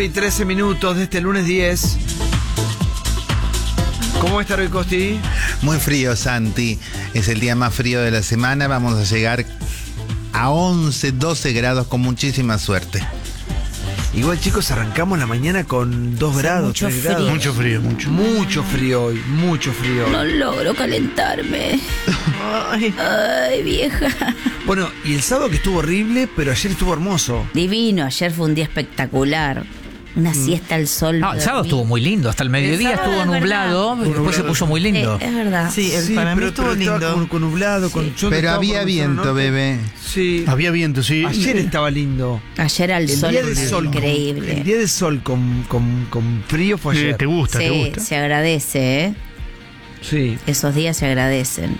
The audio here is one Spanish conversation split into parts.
9:13 de este lunes 10. ¿Cómo está hoy, Costi? Muy frío, Santi. Es el día más frío de la semana. Vamos a llegar a 11, 12 grados con muchísima suerte. Igual, chicos, arrancamos la mañana con 2 grados, mucho 3 frío. grados. Mucho Mucho frío hoy, mucho frío. No logro calentarme. Ay, vieja. Bueno, y el sábado que estuvo horrible, pero ayer estuvo hermoso. Divino, ayer fue un día espectacular. Una siesta al sol. No, el sábado estuvo muy lindo, hasta el mediodía El sábado estuvo es nublado, verdad. y después se puso muy lindo. Es verdad. Sí, para mí estuvo estaba lindo. con nublado, con yo Pero estaba había por la zona viento, norte. bebé. Sí. Había viento, sí. Ayer estaba lindo. Ayer al El sol día de fue sol, increíble. el día de sol con frío fue ayer. Te gusta, te Sí, gusta. se agradece, ¿eh? Sí. Esos días se agradecen.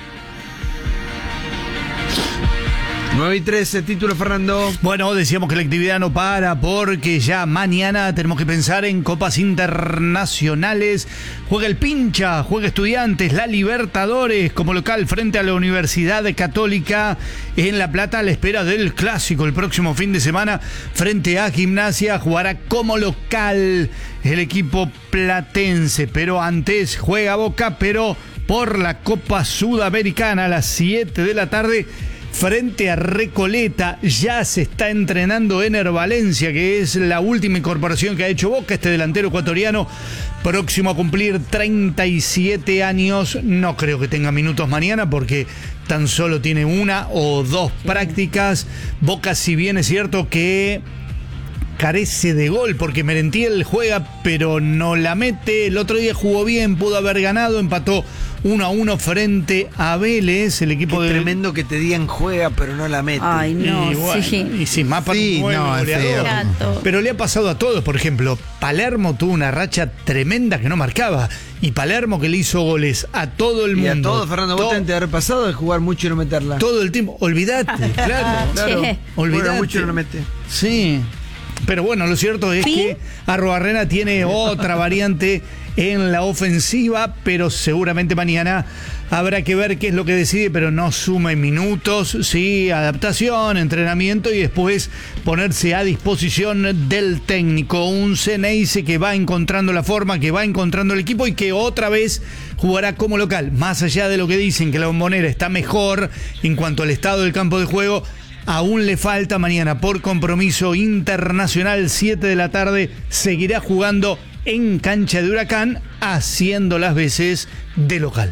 9:13, título, Fernando. Bueno, decíamos que la actividad no para porque ya mañana tenemos que pensar en copas internacionales. Juega el Pincha, juega Estudiantes, la Libertadores como local frente a la Universidad Católica en La Plata a la espera del clásico el próximo fin de semana frente a Gimnasia. Jugará como local el equipo platense, pero antes juega Boca, pero por la Copa Sudamericana a las 7 de la tarde. Frente a Recoleta, ya se está entrenando Ener Valencia, que es la última incorporación que ha hecho Boca, este delantero ecuatoriano, próximo a cumplir 37 años. No creo que tenga minutos mañana porque tan solo tiene 1 o 2 prácticas. Boca, si bien es cierto que carece de gol porque Merentiel juega pero no la mete. El otro día jugó bien, pudo haber ganado, empató 1-1 frente a Vélez, el equipo Qué de... tremendo que te digan juega, pero no la mete. Ay, no, y bueno, sí. y sin mapa Sí, no, es feo. Gato. pero le ha pasado a todos. Por ejemplo, Palermo tuvo una racha tremenda que no marcaba, y Palermo que le hizo goles a todo el Y mundo. a todos, Fernando, vos tenés que haber pasado de jugar mucho y no meterla. Todo el tiempo, olvidate, claro, Claro. Che. olvidate. Juega mucho y no la mete. Sí, pero bueno, lo cierto es que Arruabarrena tiene otra variante en la ofensiva, pero seguramente mañana habrá que ver qué es lo que decide, pero no sume minutos, sí, adaptación, entrenamiento y después ponerse a disposición del técnico. Un Ceneice que va encontrando la forma, que va encontrando el equipo y que otra vez jugará como local. Más allá de lo que dicen que la Bombonera está mejor en cuanto al estado del campo de juego, aún le falta. Mañana por compromiso internacional, 7 de la tarde, seguirá jugando en cancha de Huracán, haciendo las veces de local.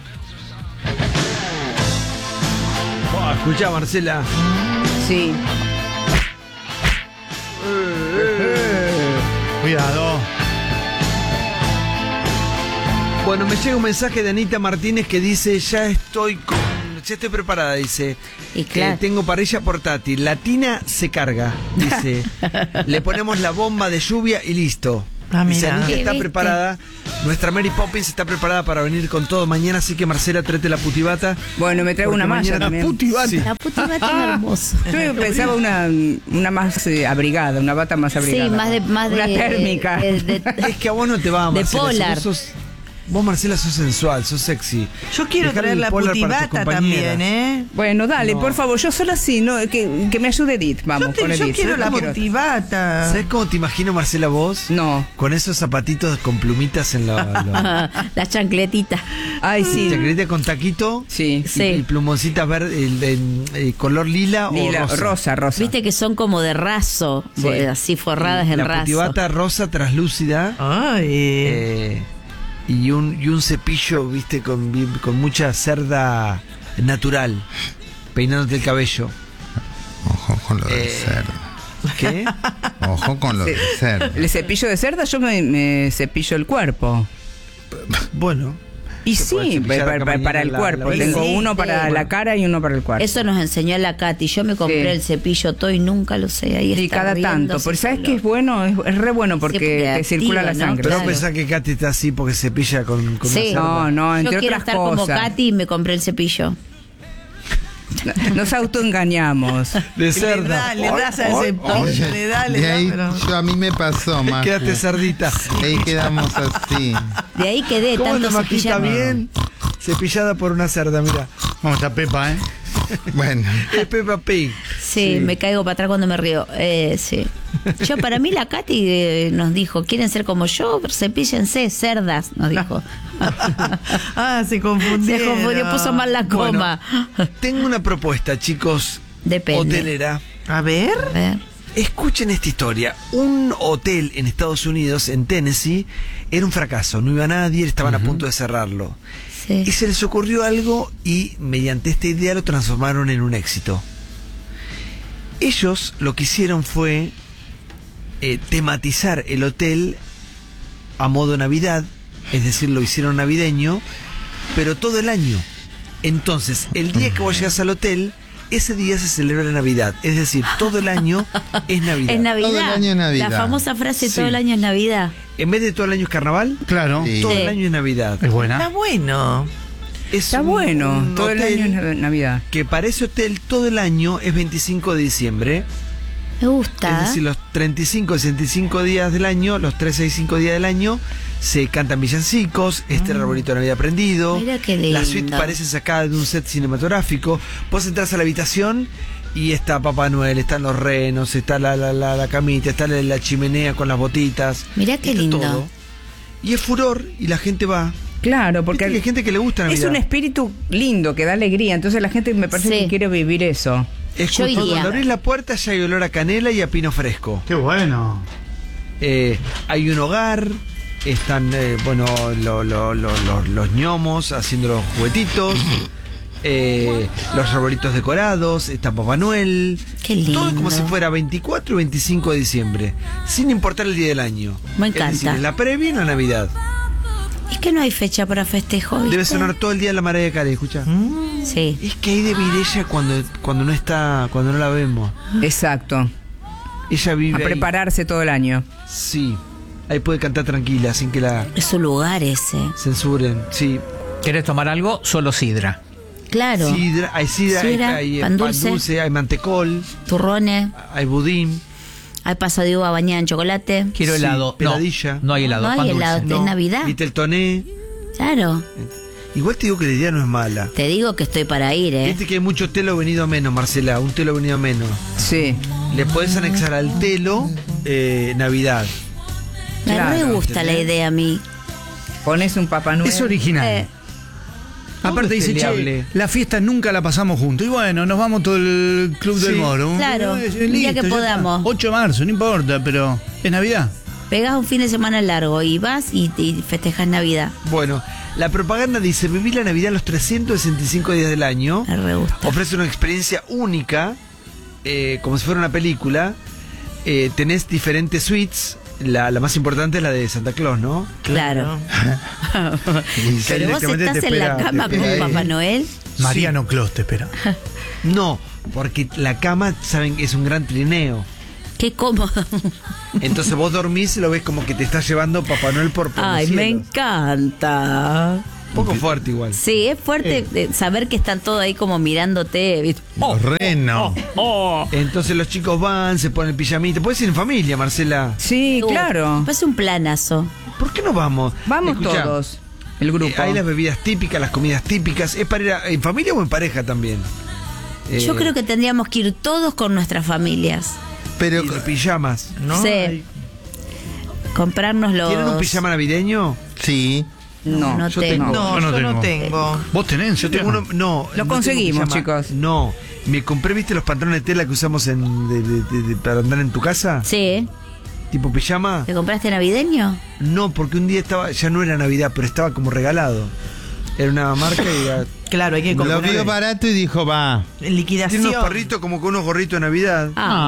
Escuchá, Marcela. Sí. Cuidado. Bueno, me llega un mensaje de Anita Martínez que dice, ya estoy preparada, dice. Y claro. Tengo parrilla portátil. La tina se carga, dice. Le ponemos la bomba de lluvia y listo. Ah, Dice, mira. Anita ¿Qué está viste? preparada. Nuestra Mary Poppins está preparada para venir con todo mañana, así que Marcela, tráete la putibata. Bueno, me traigo Porque una más mañana- también. Putibata. Sí. La puta bata es hermoso. Yo pensaba una más abrigada, una bata más abrigada. Sí, más de Una térmica. Es que a vos no te va, De Marcela. polar. Vos, Marcela, sos sensual, sos sexy. Yo quiero Dejale traer el la polar para tus putibata compañeras. también, ¿eh? Bueno, dale, No. por favor, yo sola sí, no, que me ayude Edith, vamos, con Yo Edith. quiero la Quiero- putibata. ¿Sabés cómo te imagino, Marcela, vos? No. Con esos zapatitos con plumitas en la La chancletita. Ay, sí. chaquetita con taquito. Sí. Sí. Y plumoncitas verde, color lila, Lila, o rosa. rosa. Viste que son como de raso, Sí. así forradas en La raso. putibata rosa translúcida. Ay. Y un cepillo, viste, con mucha cerda natural. Peinándote el cabello. Ojo con lo del Eh, cerdo. ¿Qué? Ojo con lo del cerdo. El cepillo de cerda, yo me cepillo el cuerpo. Bueno. Y Se puede sí, cepillar acá para mañana el la cuerpo. vela. Tengo Sí, uno sí. para la cara y uno para el cuerpo. Eso nos enseñó la Katy. Yo me compré Sí. el cepillo todo y nunca lo sé. Ahí Y está cada tanto. riéndose Porque sabes solo. que es bueno, es re bueno porque porque te activa, circula la ¿no? sangre. Pero Claro. pensá que Katy está así porque se pilla con una Sí. cerda. No, entre Yo quiero otras estar como cosas. Katy y me compré el cepillo. Nos autoengañamos. De cerda. Le das a ese pincho, le da, De ahí, pero... a mí me pasó, más. Quédate cerdita. Ahí quedamos así. De ahí quedé ¿Cómo tanto la maquita cepillarme. bien? Cepillada por una cerda, mira. Vamos, está Pepa, ¿eh? Bueno, Es Peppa Pig. Sí, me caigo para atrás cuando me río. Sí. Yo, para mí, la Katy nos dijo: ¿quieren ser como yo? Cepíllense, cerdas, nos dijo. Se confundió. Se confundió, puso mal la coma. Tengo una propuesta, chicos. Depende. Hotelera. A ver. A ver. Escuchen esta historia. Un hotel en Estados Unidos, en Tennessee, era un fracaso. No iba nadie, estaban a punto de cerrarlo. Sí. Y se les ocurrió algo y mediante esta idea lo transformaron en un éxito. Ellos lo que hicieron fue tematizar el hotel a modo Navidad, es decir, lo hicieron navideño, pero todo el año. Entonces, el día que vos llegas al hotel, ese día se celebra la Navidad. Es decir, todo el año es Navidad. Es Navidad. Todo el año es Navidad. La famosa frase: Sí. todo el año es Navidad. En vez de todo el año es carnaval, Claro. Sí. todo Sí. el año es Navidad. Es Está buena. bueno. Está bueno. Todo el año es Navidad. que para ese hotel todo el año es 25 de diciembre. Me gusta. Es decir, los 35, 65 días del año, los 365 días del año, se cantan villancicos, el arbolito de Navidad prendido. Mira qué lindo. La suite parece sacada de un set cinematográfico. Vos entras a la habitación y está Papá Noel, están los renos, está la camita, está la chimenea con las botitas. Mirá qué está lindo. todo. Y es furor y la gente va. Claro, porque Viste que hay gente que le gusta Navidad. es un espíritu lindo que da alegría. Entonces la gente me parece Sí. que quiere vivir eso. Es Yo justo iría. cuando abrís la puerta ya hay olor a canela y a pino fresco. Qué bueno. Hay un hogar, están los ñomos haciendo los juguetitos, los arbolitos decorados, está Papá Noel. Qué lindo. Todo como si fuera 24 o 25 de diciembre, sin importar el día del año. Me Es decir, encanta. en la previa y en la Navidad. Es que no hay fecha para festejo, ¿viste? Debe sonar todo el día la Mariah Carey, escucha. Sí. Es que hay de vivir ella cuando no está, cuando no la vemos. Exacto. Ella vive A ahí. prepararse todo el año. Sí. Ahí puede cantar tranquila, sin que la Es su lugar ese. censuren. Sí. ¿Querés tomar algo? Solo sidra. Claro. Sidra, hay sidra, Sidra, hay pan dulce. hay mantecol, Turrones. hay budín. Hay paso de uva bañada en chocolate. Quiero Sí, helado. peladilla. No hay helado. No hay pan helado. dulce. ¿Es Navidad? Viteltoné. Claro. Igual te digo que la idea no es mala. Te digo que estoy para ir, ¿eh? Viste que hay mucho telo venido a menos, Marcela. Un telo venido a menos. Sí. Le podés anexar al telo Navidad. Me Claro, re gusta la ¿entendés? idea a mí. Pones un Papá Noel. Es original. Todo Aparte es dice, peleable. che, la fiesta nunca la pasamos juntos. Y bueno, nos vamos todo el Club del Sí, Moro. claro, un día que ya está. podamos. 8 de marzo, no importa, pero es Navidad. Pegás un fin de semana largo y vas y festejas Navidad. Bueno, la propaganda dice: vivir la Navidad los 365 días del año. Me re gusta. Ofrece una experiencia única, como si fuera una película. Tenés diferentes suites. La más importante es la de Santa Claus, ¿no? Claro. Y ya Pero vos directamente estás te en la espera- cama te con espera ahí. Papá Noel. Mariano Clos te espera. No, porque la cama, saben, es un gran trineo. Qué cómodo. Entonces vos dormís y lo ves como que te está llevando Papá Noel por los Ay, me cielos. encanta. Un poco fuerte igual. Sí, es fuerte saber que están todos ahí como mirándote. ¿viste? los renos. Entonces los chicos van, se ponen el pijamita. Puedes ir en familia, Marcela. Sí, claro. Me parece un planazo. ¿Por qué no vamos? Vamos Escuchá, todos. El grupo. hay las bebidas típicas, las comidas típicas. ¿Es para ir en familia o en pareja también? Yo creo que tendríamos que ir todos con nuestras familias. Pero Y de pijamas. ¿No? Sí. Ay, Comprarnos los. ¿Tienen un pijama navideño? sí, No. No Yo tengo. tengo. No, Yo yo no no tengo. ¿Vos tenés? Yo tengo uno. No. Lo no conseguimos, tengo pijama. chicos. No. Me compré, ¿viste los pantalones de tela que usamos para andar en tu casa? Sí. Tipo pijama. ¿Te compraste navideño? No, porque un día ya no era Navidad, pero estaba como regalado. Era una marca y Claro, hay que lo comprar. vio barato y dijo, va. En liquidación. tiene unos perritos como con unos gorritos de Navidad.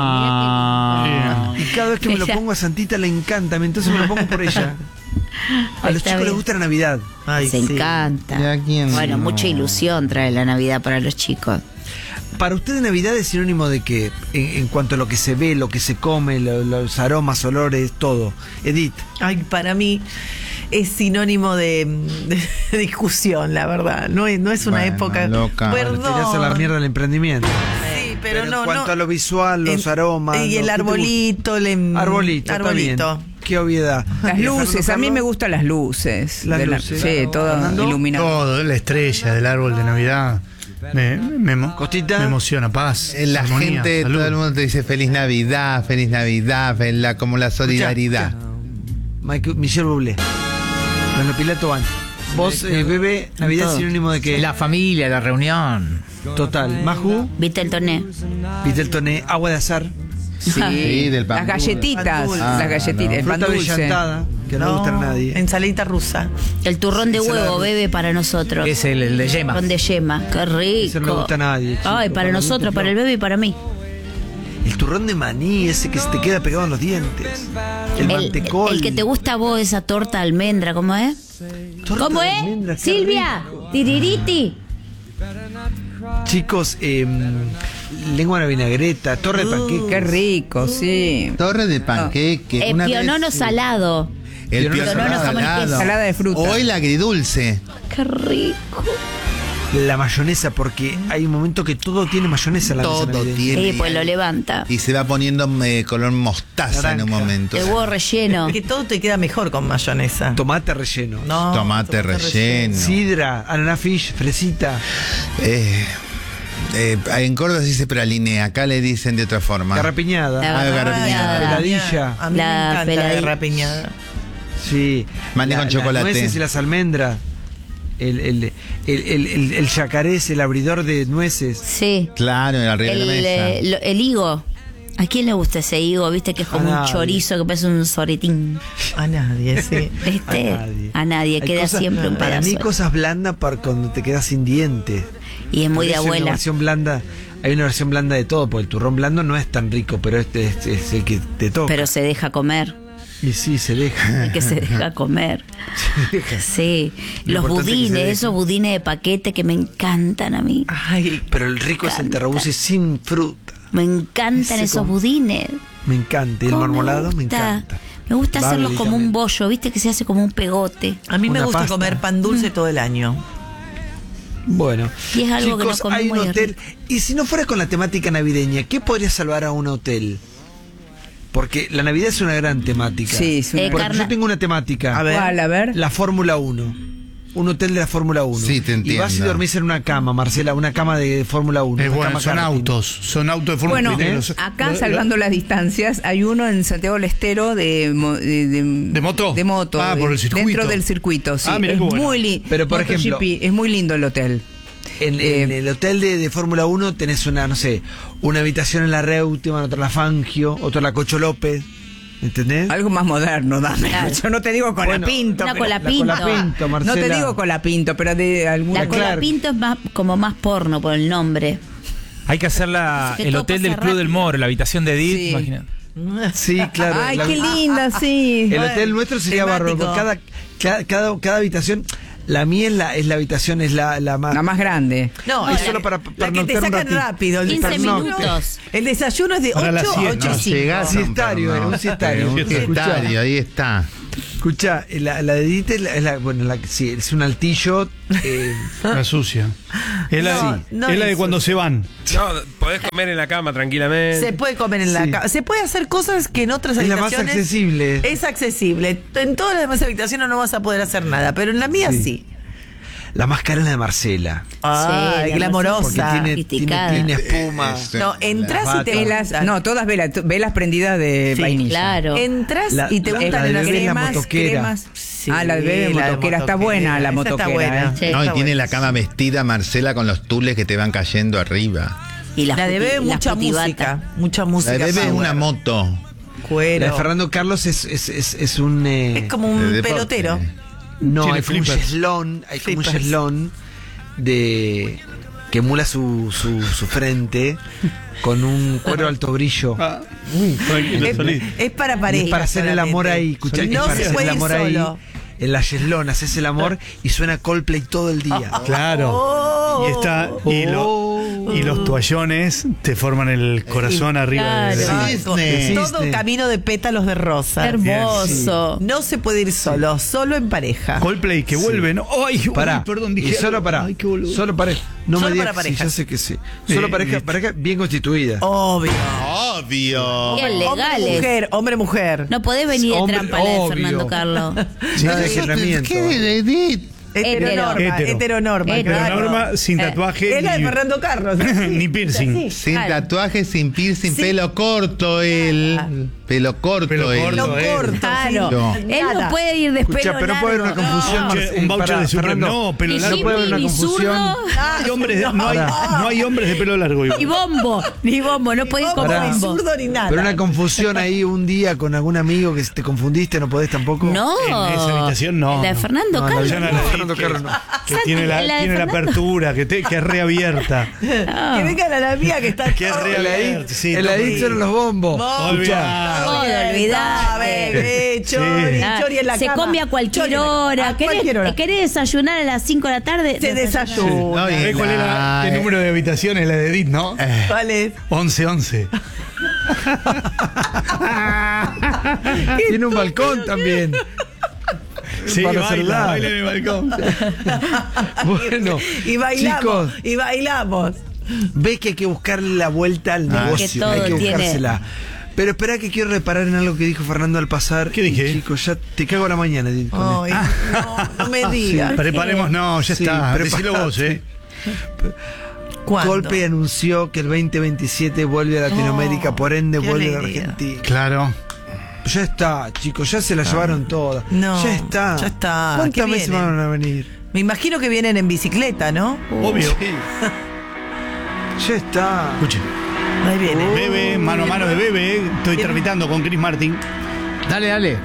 Ah, Y cada vez que me lo Mira. pongo a Santita le encanta, entonces me lo pongo por ella. A los Está chicos les bien. gusta la Navidad. Ay, Se sí. encanta. ¿Y a quién Bueno, no? mucha ilusión trae la Navidad para los chicos. Para usted Navidad es sinónimo de que en cuanto a lo que se ve, lo que se come, los aromas, olores, todo. Edith. Ay, para mí es sinónimo de discusión, la verdad. No es una Bueno, época. loca. Perdón. Tirás a la mierda del emprendimiento. Sí, pero no. en cuanto no. a lo visual, los aromas. Y lo el que te arbolito. gusta. Arbolito, está bien. Qué obviedad. Las ¿Y luces, a mí me Carlos? gustan las luces. Las de luces. Sí, todo Fernando. iluminado. Todo, la estrella del árbol de Navidad. Costita. Me emociona, paz. La armonía, gente, salud. todo el mundo te dice feliz Navidad, como la solidaridad. Michel Bublé. Los Pilato van. Vos, Bebe, Navidad es sinónimo de que. La familia, la reunión. Total. Maju, Viteltoné. Viteltoné, agua de azar, Sí, del pan. Las galletitas, Pan dulce. las galletitas, el pan fruta dulce. brillantada, que no, gusta a nadie. Ensaladita rusa. El turrón de huevo, Bebe, para nosotros. Es el de yema. Turrón de yema. Qué rico. Eso no le gusta a nadie, chico. Ay, para nosotros, para el Bebe y para mí. El turrón de maní, ese que se te queda pegado en los dientes. El mantecol. El que te gusta a vos, esa torta de almendra, ¿cómo es? Torta ¿Cómo de es? almendra, qué Silvia, rico. tiririti. Chicos, lengua a la vinagreta, torre de panqueques. Qué rico, sí. Torre de panqueque. una Pionono vez- salado. El Pionono pionono jamón y queso. salado. Ensalada de fruta. O el agridulce. Qué rico. La mayonesa, porque hay un momento que todo tiene mayonesa en la mesa Todo navideña. tiene. Pues lo levanta. Y se va poniendo color mostaza en un Naranja. momento. El huevo relleno. Que todo te queda mejor con mayonesa. Tomate relleno. No, Tomate relleno. Sidra, ananá fish, fresita. En Córdoba se dice praline, acá le dicen de otra forma. Garrapiñada. La garrapiñada. Peladilla. A mí La me encanta peladilla. la garrapiñada. Sí. Maní con chocolate. Las nueces y las almendras. El yacaré es el abridor de nueces. Sí. Claro, arriba de la mesa. El higo. ¿A quién le gusta ese higo? Viste que es como A un nadie. chorizo que parece un soretín. A nadie, sí. ¿Viste? A nadie. Hay Queda cosas- siempre un Para pedazo. mí cosas blandas para cuando te quedas sin dientes. Y es muy de Por eso hay una abuela. versión blanda. Hay una versión blanda de todo, porque el turrón blando no es tan rico, pero este es el que te toca. Pero se deja comer. Y sí, se deja. El que se deja comer. Sí. Lo Los importante es que se budines, deja. esos budines de paquete que me encantan a mí. Ay, Pero el rico es el terrabuzzi sin fruta. Me encantan Ese esos con- budines. Me encanta. Y el ¿Cómo marmolado me gusta? encanta. Me gusta hacerlos Barbie como también. un bollo, viste que se hace como un pegote. a mí me Una gusta pasta. comer pan dulce todo el año. Bueno, Y es algo que chicos, no comemos hay un muy hotel. rico. Y si no fuera con la temática navideña, ¿qué podría salvar a un hotel? Porque la Navidad es una gran temática. Sí, es una- Por ejemplo, yo tengo una temática. A ver. ¿Cuál? A ver. La Fórmula 1. Un hotel de la Fórmula 1. Sí, te Y vas y entiendo. dormís en una cama, Marcela, una cama de Fórmula 1. Es una bueno, cama son karting. autos de forma Bueno, peligrosa. acá salvando las distancias, hay uno en Santiago del Estero de moto? De moto. Ah, por el circuito. Dentro del circuito, sí. Ah, mirá es qué bueno. muy lindo. Pero, por ejemplo- es muy lindo el hotel. En el hotel de Fórmula 1 tenés una, no sé, una habitación en la Reutemann, otra en la Fangio, otra en la Cocho López. ¿Entendés? Algo más moderno, dame. Claro. Yo no te digo con Bueno, la pinto. Una pero- colapinto. La Colapinto, No te Marcela. digo con la pinto, pero de alguna La Clark. colapinto es más, como más porno por el nombre. Hay que hacer Que el todo hotel pasa del Club del rápido. Moro, la habitación de Edith, Sí. imagínate. Sí, claro. Ay, qué linda, sí. El hotel nuestro sería temático. barroco. Cada habitación, la mía es la habitación, es la más. La más grande. No, Es la- solo para la que te pernoctar un sacan ratito. rápido. El 15 pernocte. minutos. El desayuno es de 8 Para la a siesta. 8 y No 5. llegás a un Siestario, pernocte. era un siestario. Un siestario, ahí está. Escucha, la de Edith sí, es un altillo. La sucia. Es la, No, no es la de es cuando se van. No, podés comer en la cama tranquilamente. Se puede comer en la Sí. cama. Se puede hacer cosas que en otras Es la más habitaciones. accesible. Es accesible. En todas las demás habitaciones no vas a poder hacer nada, pero en la mía sí. La más cara es la de Marcela. Ay, la glamorosa. Porque tiene sofisticada. espuma. No, entras y te Velas, gustan. no, todas velas prendidas de Sí, vainilla. Claro. Entras La- y te la- gustan la de las bebé es la cremas. motoquera. Sí, La de bebé la de motoquera, está buena la Esa motoquera, Está buena. Sí. No, y Está tiene buena. la cama vestida, Marcela, con los tules que te van cayendo arriba. Y las La de bebé, puti- las mucha putibatas. música. Mucha La música. de bebé es power. una moto. La Cuero. de Fernando Carlos es un. Es como un de deporte. pelotero. No, Tiene hay como un flippers. cheslón. Hay como un Flippers. cheslón de. Que emula su frente con un cuero alto brillo. Es para pareja. Y es para hacer el amor ahí, escuchá, es No para se hacer puede el ir amor solo. ahí. En la cheslón haces el amor y suena Coldplay todo el día. Claro. Oh. Y está. Y los toallones te forman el corazón arriba de. Claro. Disney. Todo Disney. camino de pétalos de rosa. Hermoso. No se puede ir solo, solo en pareja. Coldplay que vuelve, ¿no? Ay, Pará. uy, perdón, dije. Y solo algo. para. Ay, qué boludo. Solo para. No Solo me digas para que sí, parejas. ya sé que sí. Solo pareja bien constituida. Obvio. Obvio. Bien legales. Mujer, hombre, mujer. No podés venir de Hombre, trampa la de obvio. Fernando Carlos. Nada de agendamiento. ¿Qué, Edith? Heteronorma. Hetero. Heteronorma. Heteronorma, sin tatuaje. Es la de ni- Fernando Carlos. Ni piercing. Sí. Sin tatuaje, sin piercing, pelo corto él. Pelo corto Pelo él. corto. Lo corto. Claro. No. Él no puede ir de Escucha, pelo pero puede haber una largo. confusión. Che, un voucher de Supreme. No, pelo Ni largo. puede haber Jimmy, una ni confusión. zurdo, No hay hombres de, no hay hombres de pelo largo. igual. ni bombo, no podés con Pará. Ni bombo. zurdo ni nada. Pero una confusión ahí un día con algún amigo que te confundiste, no podés tampoco. No. En esa habitación no. La de no. Fernando No, la Carlos. Ya no la vi, Fernando Carlos no. que tiene la, La de tiene la Fernando. apertura, que es reabierta. Que vengan a la mía que está Que es todo real. El Edith, el Edith son los bombos. Olvidá. Todo, olvidate. Bebé, Chori, Ah, Chori en la se cama. come a cualquier Chori en la- hora. a cualquier hora. ¿Querés desayunar a las 5 de la tarde? Se desayuna. No, y ¿Sabés cuál era el número de habitaciones? La de Edith, ¿no? ¿Cuál es? 1111. Tiene un balcón también. Sí, Para baila, celular. baila en el balcón. Bueno, Y bailamos. chicos, Y bailamos. ves que hay que buscarle la vuelta al negocio. que todo Hay que tiene- buscársela. Pero espera que quiero reparar en algo que dijo Fernando al pasar. ¿Qué dije? Y, chicos, ya te cago a la mañana. Con Ay, no me digas. Preparemos, no, ya Sí, está. preparate. Decilo vos, ¿Cuándo? Golpe anunció que el 2027 vuelve a Latinoamérica, por ende qué vuelve a alegría. Argentina. Claro. Ya está, chicos, ya se la llevaron todas. No, ya está. ya está. ¿Cuántas ¿Qué veces vienen? van a venir? Me imagino que vienen en bicicleta, ¿no? Obvio. Sí. Ya está. Escuche. Ahí viene. Bebe, mano a mano de Bebe. Estoy tramitando con Chris Martin. Dale, dale.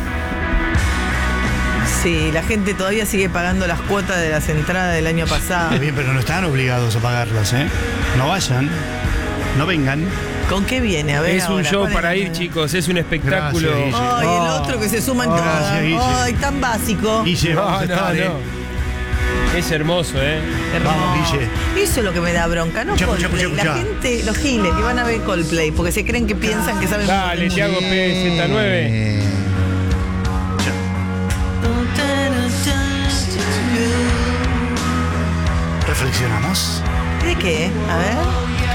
Sí, la gente todavía sigue pagando las cuotas de las entradas del año pasado. Está bien, pero no están obligados a pagarlas, ¿eh? No vayan. No vengan. ¿Con qué viene? A ver. Es un ahora, show ¿cuál para es? ir, chicos. Es un espectáculo. Gracias, Guille. Ay, el otro que se suma en todo. Gracias, Guille. Ay, tan básico. Guille, vamos a estar, ¿eh? Es hermoso, ¿eh? Vamos, Guille. Eso es lo que me da bronca, ¿no? Escucha, Coldplay. escucha, escucha. La gente, los giles que van a ver Coldplay, porque se creen que piensan que saben Dale, mucho. Thiago PZ9. Reflexionamos. ¿De qué? A ver.